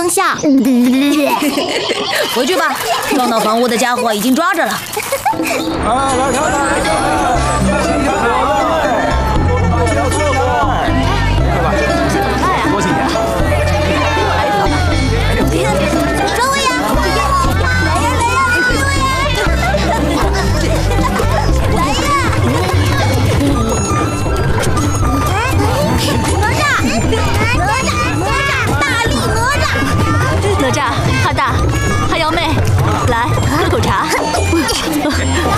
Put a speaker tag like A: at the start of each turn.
A: 灯下。
B: 回去吧，撞到房屋的家伙已经抓着了。
C: 来跳！